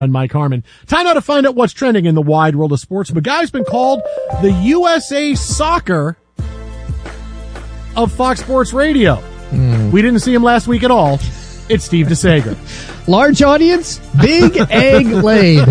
And Mike Harmon. Time now to find out what's trending in the wide world of sports. The guy's been called the USA Soccer of Fox Sports Radio. We didn't see him last week at all. It's Steve DeSager. Large audience, big egg laid.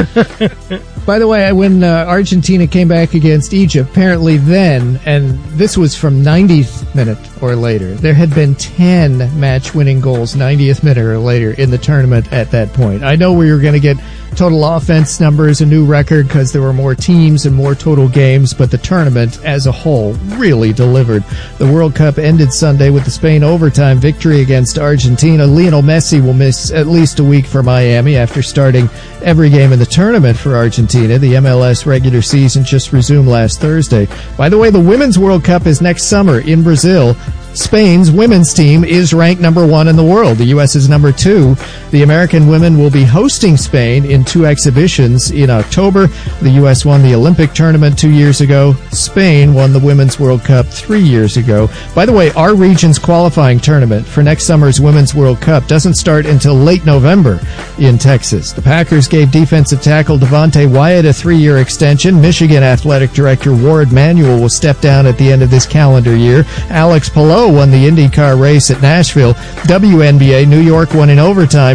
By the way, when Argentina came back against Egypt, apparently then, and this was from 90th minute or later, there had been 10 match-winning goals 90th minute or later in the tournament at that point. I know we were going to get total offense numbers, a new record, because there were more teams and more total games, but the tournament as a whole really delivered. The World Cup ended Sunday with the Spain overtime victory against Argentina. Lionel Messi will miss at least a week for Miami after starting every game in the tournament for Argentina. The MLS regular season just resumed last Thursday. By the way, the Women's World Cup is next summer in Brazil. Spain's women's team is ranked number 1 in the world. The U.S. is number 2. The American women will be hosting Spain in 2 exhibitions in October. The U.S. won the Olympic tournament 2 years ago. Spain won the Women's World Cup 3 years ago. By the way, our region's qualifying tournament for next summer's Women's World Cup doesn't start until late November in Texas. The Packers gave defensive tackle Devontae Wyatt a 3-year extension. Michigan Athletic Director Ward Manuel will step down at the end of this calendar year. Alex Palou won the IndyCar race at Nashville. WNBA, New York won in overtime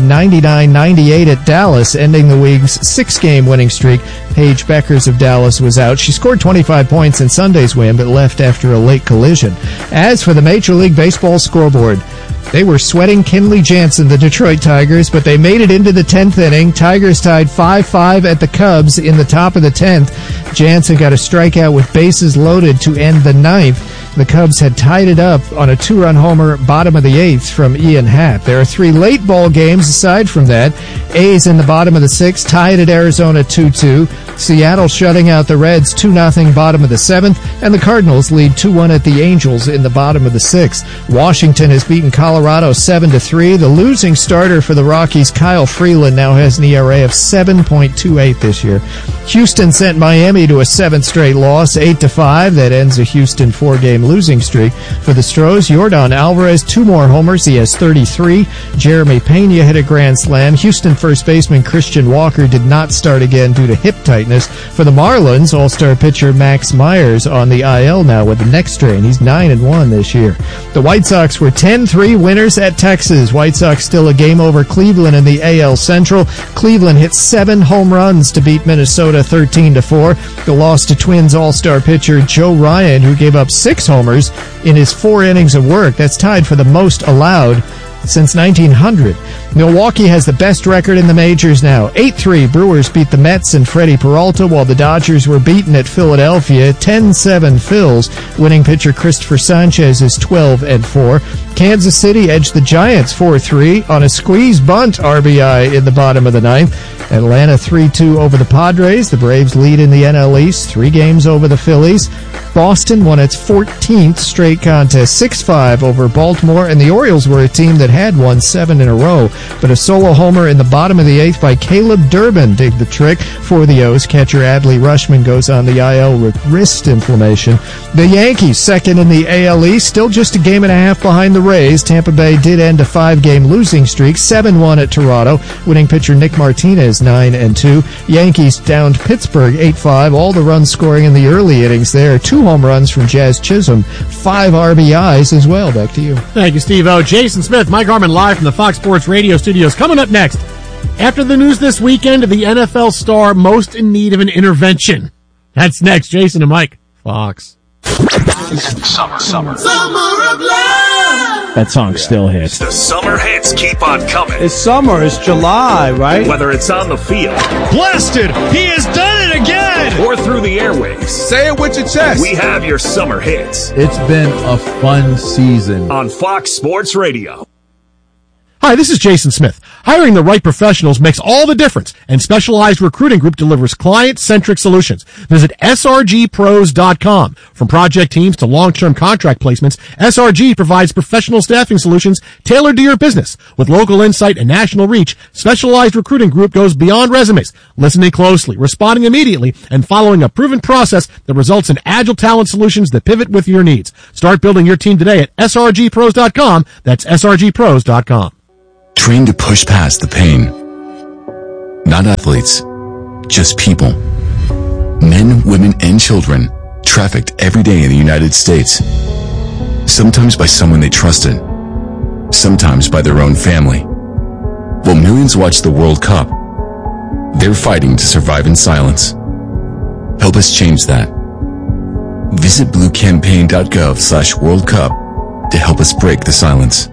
99-98 at Dallas, ending the Wings' 6-game winning streak. Paige Beckers of Dallas was out. She scored 25 points in Sunday's win, but left after a late collision. As for the Major League Baseball scoreboard, they were sweating Kenley Jansen, the Detroit Tigers, but they made it into the 10th inning. Tigers tied 5-5 at the Cubs in the top of the 10th. Jansen got a strikeout with bases loaded to end the 9th. The Cubs had tied it up on a 2-run homer, bottom of the 8th from Ian Happ. There are 3 late ball games aside from that. A's in the bottom of the 6th, tied at Arizona 2-2. Seattle shutting out the Reds 2-0 bottom of the 7th. And the Cardinals lead 2-1 at the Angels in the bottom of the 6th. Washington has beaten Colorado 7-3. The losing starter for the Rockies, Kyle Freeland, now has an ERA of 7.28 this year. Houston sent Miami to a 7th straight loss, 8-5. That ends a Houston 4-game losing streak. For the Stros, Yordan Alvarez, 2 more homers. He has 33. Jeremy Pena hit a grand slam. Houston first baseman Christian Walker did not start again due to hip tightness. For the Marlins, all-star pitcher Max Myers on the IL now with the neck strain. He's 9-1 this year. The White Sox were 10-3 winners at Texas. White Sox still a game over Cleveland in the AL Central. Cleveland hit 7 home runs to beat Minnesota 13-4. The loss to Twins all-star pitcher Joe Ryan, who gave up 6 homers in his 4 innings of work. That's tied for the most allowed since 1900. Milwaukee has the best record in the majors now. 8-3 Brewers beat the Mets and Freddie Peralta, while the Dodgers were beaten at Philadelphia 10-7 Phils. Winning pitcher Christopher Sanchez is 12-4. Kansas City edged the Giants 4-3 on a squeeze bunt RBI in the bottom of the 9th. Atlanta 3-2 over the Padres. The Braves lead in the NL East, 3 games over the Phillies. Boston won its 14th straight contest, 6-5 over Baltimore, and the Orioles were a team that had won 7 in a row. But a solo homer in the bottom of the 8th by Caleb Durbin did the trick for the O's. Catcher Adley Rutschman goes on the IL with wrist inflammation. The Yankees, second in the AL East, still just a game and a half behind the Rays. Tampa Bay did end a 5-game losing streak, 7-1 at Toronto. Winning pitcher Nick Martinez 9-2. Yankees downed Pittsburgh 8-5. All the runs scoring in the early innings there. 2 home runs from Jazz Chisholm, 5 RBIs as well. Back to you. Thank you, Steve-O. Jason Smith, Mike Harmon live from the Fox Sports Radio studios. Coming up next, after the news this weekend of the NFL star most in need of an intervention. That's next. Jason and Mike, Fox. Summer of love. That song still hits. The summer hits keep on coming. It's summer. It's July, right? Whether it's on the field. Blasted! He has done it again! Or through the airwaves. Say it with your chest. We have your summer hits. It's been a fun season. On Fox Sports Radio. Hi, this is Jason Smith. Hiring the right professionals makes all the difference, and Specialized Recruiting Group delivers client-centric solutions. Visit srgpros.com. From project teams to long-term contract placements, SRG provides professional staffing solutions tailored to your business. With local insight and national reach, Specialized Recruiting Group goes beyond resumes, listening closely, responding immediately, and following a proven process that results in agile talent solutions that pivot with your needs. Start building your team today at srgpros.com. That's srgpros.com. Trained to push past the pain, Not athletes, just people. Men, women, and children trafficked every day in the United States. Sometimes by someone they trusted, sometimes by their own family. While millions watch the World Cup, they're fighting to survive in silence. Help us change that. Visit bluecampaign.gov/World Cup to help us break the silence.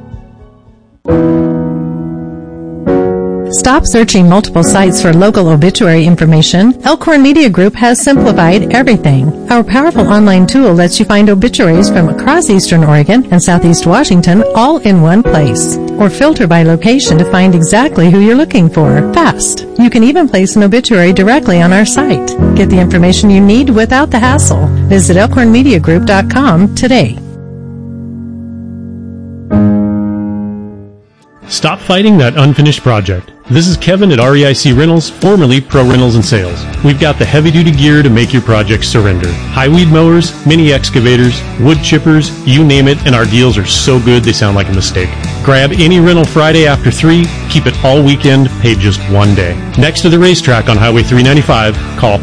Stop searching multiple sites for local obituary information. Elkhorn Media Group has simplified everything. Our powerful online tool lets you find obituaries from across Eastern Oregon and Southeast Washington all in one place. Or filter by location to find exactly who you're looking for. Fast. You can even place an obituary directly on our site. Get the information you need without the hassle. Visit elkhornmediagroup.com today. Stop fighting that unfinished project. This is Kevin at REIC Rentals, formerly Pro Rentals and Sales. We've got the heavy-duty gear to make your project surrender. High weed mowers, mini excavators, wood chippers, you name it, and our deals are so good they sound like a mistake. Grab any rental Friday after 3, keep it all weekend, pay just one day. Next to the racetrack on Highway 395, call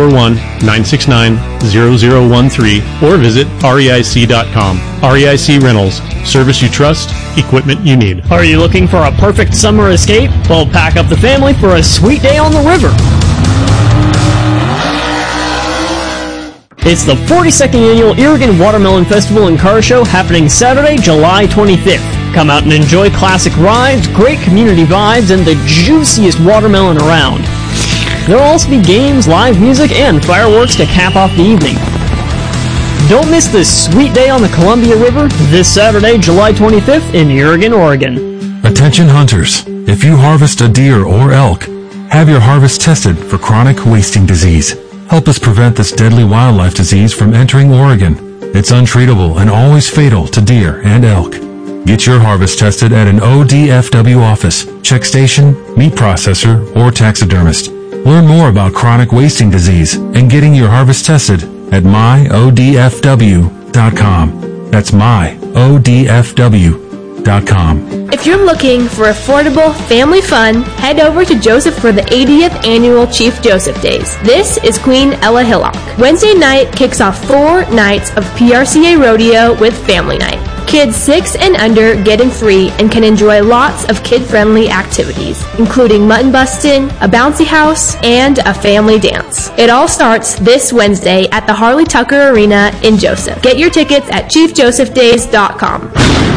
541-969-0013 or visit reic.com. REIC Rentals. Service you trust, equipment you need. Are you looking for a perfect summer escape? Well, pack up the family for a sweet day on the river. It's the 42nd Annual Oregon Watermelon Festival and Car Show happening Saturday, July 25th. Come out and enjoy classic rides, great community vibes, and the juiciest watermelon around. There will also be games, live music, and fireworks to cap off the evening. Don't miss this sweet day on the Columbia River this Saturday, July 25th in Oregon, Oregon. Attention hunters, if you harvest a deer or elk, have your harvest tested for chronic wasting disease. Help us prevent this deadly wildlife disease from entering Oregon. It's untreatable and always fatal to deer and elk. Get your harvest tested at an ODFW office, check station, meat processor, or taxidermist. Learn more about chronic wasting disease and getting your harvest tested at myodfw.com. That's myodfw.com. If you're looking for affordable family fun, head over to Joseph for the 80th Annual Chief Joseph Days. This is Queen Ella Hillock. Wednesday night kicks off 4 nights of PRCA Rodeo with Family Night. Kids 6 and under get in free and can enjoy lots of kid-friendly activities, including mutton busting, a bouncy house, and a family dance. It all starts this Wednesday at the Harley Tucker Arena in Joseph. Get your tickets at chiefjosephdays.com.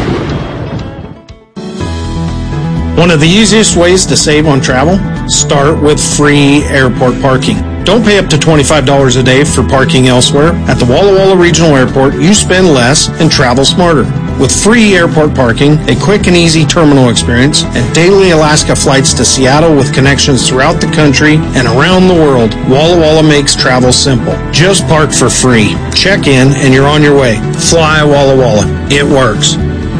One of the easiest ways to save on travel? Start with free airport parking. Don't pay up to $25 a day for parking elsewhere. At the Walla Walla Regional Airport, you spend less and travel smarter. With free airport parking, a quick and easy terminal experience, and daily Alaska flights to Seattle with connections throughout the country and around the world, Walla Walla makes travel simple. Just park for free. Check in and you're on your way. Fly Walla Walla. It works.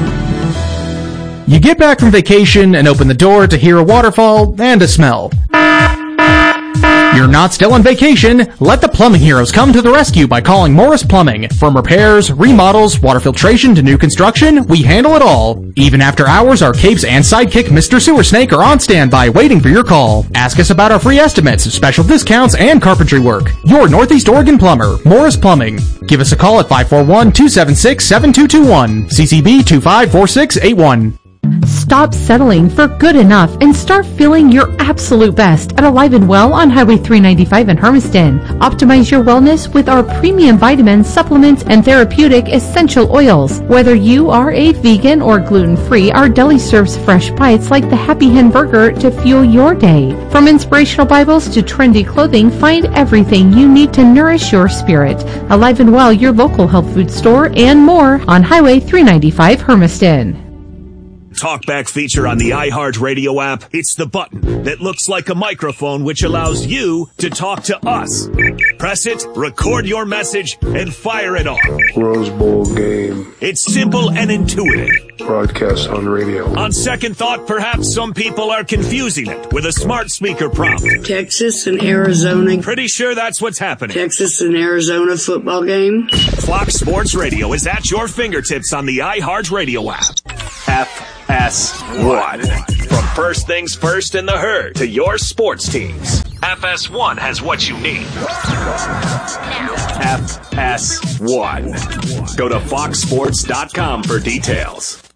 You get back from vacation and open the door to hear a waterfall and a smell. You're not still on vacation. Let the plumbing heroes come to the rescue by calling Morris Plumbing. From repairs, remodels, water filtration to new construction, we handle it all. Even after hours, our capes and sidekick Mr. Sewer Snake are on standby waiting for your call. Ask us about our free estimates, special discounts, and carpentry work. Your Northeast Oregon plumber, Morris Plumbing. Give us a call at 541-276-7221. CCB 254681. Stop settling for good enough and start feeling your absolute best at Alive and Well on Highway 395 in Hermiston. Optimize your wellness with our premium vitamins, supplements, and therapeutic essential oils. Whether you are a vegan or gluten-free, our deli serves fresh bites like the Happy Hen Burger to fuel your day. From inspirational Bibles to trendy clothing, find everything you need to nourish your spirit. Alive and Well, your local health food store, and more on Highway 395 Hermiston. Talkback feature on the iHeartRadio app. It's the button that looks like a microphone which allows you to talk to us. Press it, record your message, and fire it off. Rose Bowl game. It's simple and intuitive. Broadcast on radio. On second thought, perhaps some people are confusing it with a smart speaker prompt. Texas and Arizona. Pretty sure that's what's happening. Texas and Arizona football game. Fox Sports Radio is at your fingertips on the iHeartRadio app. FS1 from first things first in the herd to your sports teams. FS1 has what you need. FS1. Go to foxsports.com for details.